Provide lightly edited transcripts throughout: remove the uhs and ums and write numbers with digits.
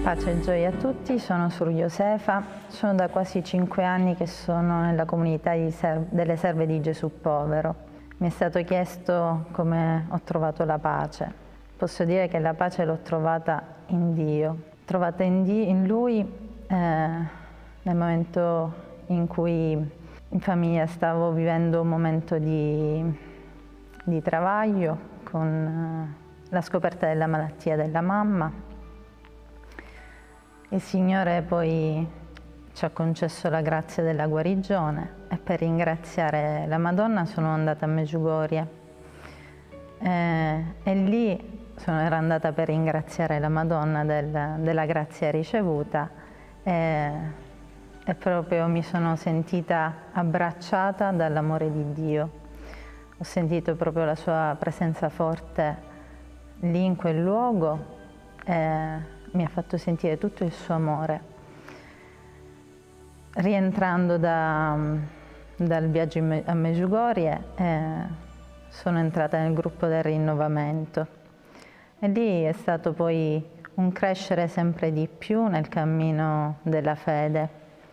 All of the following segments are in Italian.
Pace e gioia a tutti, sono Suor Josefa, sono da quasi 5 anni che sono nella comunità delle Serve di Gesù Povero. Mi è stato chiesto come ho trovato la pace. Posso dire che la pace l'ho trovata in Dio. L'ho trovata in Lui nel momento in cui in famiglia stavo vivendo un momento di travaglio con la scoperta della malattia della mamma. Il Signore poi ci ha concesso la grazia della guarigione e per ringraziare la sono andata a Medjugorje e lì ero andata per ringraziare la Madonna della grazia ricevuta e proprio mi sono sentita abbracciata dall'amore di Dio. Ho sentito proprio la sua presenza forte lì in quel luogo e mi ha fatto sentire tutto il suo amore. Rientrando dal viaggio a Medjugorje sono entrata nel gruppo del rinnovamento e lì è stato poi un crescere sempre di più nel cammino della fede.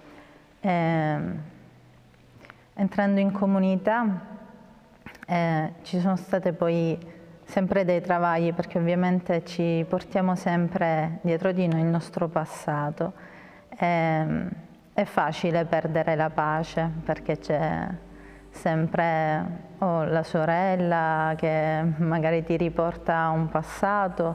Entrando in comunità ci sono state poi sempre dei travagli, perché ovviamente ci portiamo sempre dietro di noi il nostro passato. È facile perdere la pace perché c'è sempre la sorella che magari ti riporta a un passato